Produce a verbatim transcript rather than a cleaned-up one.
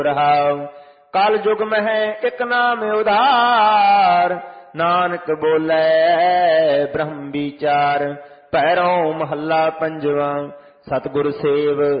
ਰਹਾਉ। ਕਲ ਯੁਗ ਮਹਿ ਇਕ ਨਾਮ ਉਧਾਰ, ਨਾਨਕ ਬੋਲੇ ਬ੍ਰਹਮ ਵਿਚਾਰ। ਭੈਰੋਂ ਮਹੱਲਾ ਪੰਜਵਾ। ਸਤਿਗੁਰ ਸੇਵ